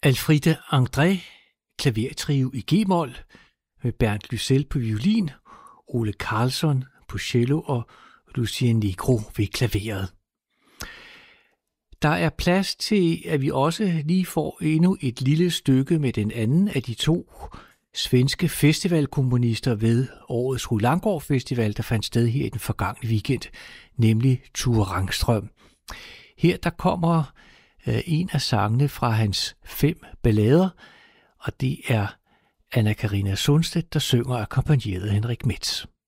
Alfrida André, klavertrio i g-mol, med Bernd Lysell på violin, Ole Karlsson på cello og Lucien Negro ved klaveret. Der er plads til, at vi også lige får endnu et lille stykke med den anden af de to svenske festivalkomponister ved årets Rue Langgaard Festival, der fandt sted her i den forgangne weekend, nemlig Tue Rangstrøm. Her der kommer en af sangene fra hans 5 ballader, og det er Anna Karina Sundstedt, der synger akkompagneret af Henrik Metz.